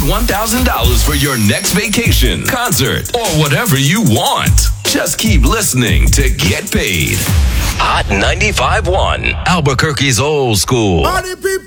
$1,000 for your next vacation, concert, or whatever you want. Just keep listening to Get Paid. Hot 95.1, Albuquerque's old school. Party people.